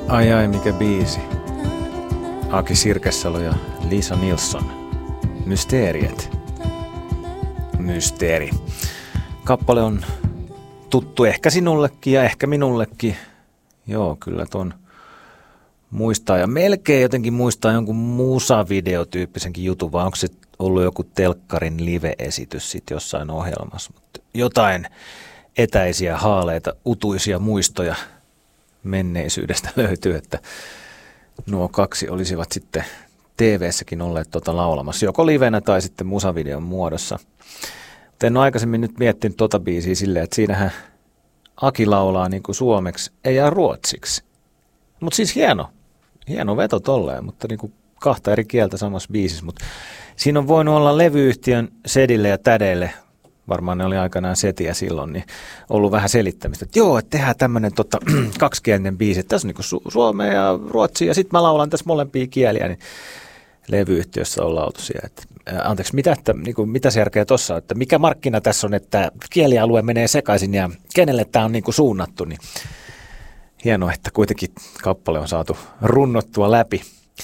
Ai ai, mikä biisi. Aki Sirkesalo ja Lisa Nilsson. Mysteeriet. Mysteeri. Kappale on tuttu ehkä sinullekin ja ehkä minullekin. Joo, kyllä ton muistaa. Ja melkein jotenkin muistaa jonkun musavideotyyppisenkin jutun, vai onko se ollut joku telkkarin live-esitys sitten jossain ohjelmassa. Mutta jotain etäisiä, haaleita, utuisia muistoja menneisyydestä löytyy, että nuo kaksi olisivat sitten TV-säkin olleet laulamassa, joko livenä tai sitten musavideon muodossa. Mutta en ole aikaisemmin nyt miettinyt biisiä silleen, että siinähän Aki laulaa niin kuin suomeksi, ei jää ruotsiksi. Mutta siis hieno veto tolleen, mutta niin kuin kahta eri kieltä samassa biisissä. Mutta siinä on voinut olla levyyhtiön sedille ja tädeille, varmaan ne oli aikanaan setiä silloin, niin ollut vähän selittämistä, että joo, että tehdään tämmöinen kaksikielinen biisi, että tässä on niin kuin suomea ja ruotsia ja sitten mä laulan tässä molempia kieliä, niin levyyhtiössä on lautu siellä, että anteeksi, mitä se järkeä tuossa, että mikä markkina tässä on, että kielialue menee sekaisin ja kenelle tämä on niin kuin suunnattu, niin hienoa, että kuitenkin kappale on saatu runnottua läpi,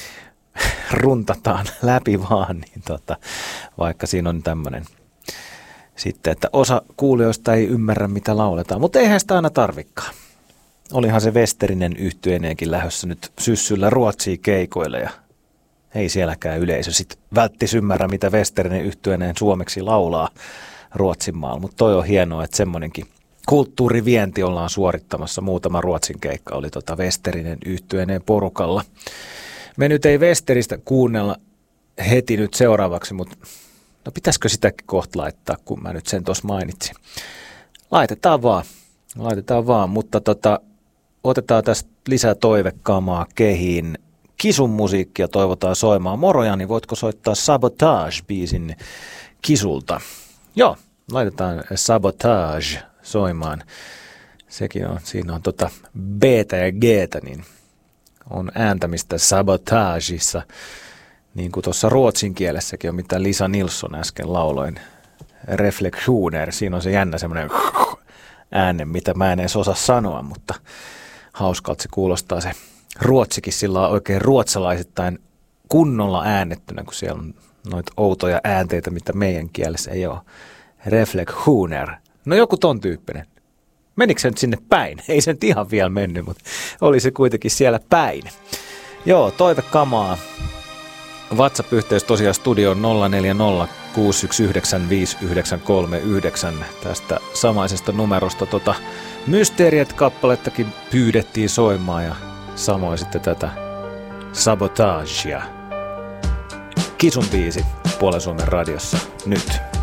runtataan läpi vaan, niin vaikka siinä on tämmöinen sitten, että osa kuulijoista ei ymmärrä, mitä lauletaan, mutta eihän sitä aina tarvikaan. Olihan se Westerinen yhtyeeneenkin lähdössä nyt syssyllä Ruotsiin keikoille ja ei sielläkään yleisö sitten välttis ymmärrä, mitä Westerinen yhtyeeneen suomeksi laulaa Ruotsinmaalla, mutta toi on hienoa, että semmoinenkin kulttuurivienti ollaan suorittamassa. Muutama Ruotsin keikka oli Westerinen yhtyeeneen porukalla. Me nyt ei Westeristä kuunnella heti nyt seuraavaksi, mutta no pitäisikö sitäkin kohta laittaa, kun mä nyt sen tuossa mainitsin. Laitetaan vaan, mutta otetaan tästä lisää toivekamaa kehiin. Kisun musiikkia toivotaan soimaan. Moroja, niin voitko soittaa Sabotage-biisin Kisulta? Joo, laitetaan Sabotage soimaan. Sekin on, siinä on B-tä ja G-tä, niin on ääntämistä Sabotageissa. Niin kuin tuossa ruotsin kielessäkin on, mitä Lisa Nilsson äsken lauloin. Reflektioner, siinä on se jännä semmoinen ääne, mitä mä en edes osaa sanoa, mutta hauskalta se kuulostaa se ruotsikin sillä oikein ruotsalaisittain kunnolla äänettynä, kun siellä on noita outoja äänteitä, mitä meidän kielessä ei ole. Reflektioner. No joku ton tyyppinen. Menikö se nyt sinne päin? Ei se nyt ihan vielä mennyt, mutta oli se kuitenkin siellä päin. Joo, toivekamaa. WhatsApp-yhteys tosiaan studioon 040 619 5939 tästä samaisesta numerosta. Mysteeriet-kappalettakin pyydettiin soimaan ja samoin sitten tätä Sabotagea. Kisun biisi Puolen Suomen radiossa nyt.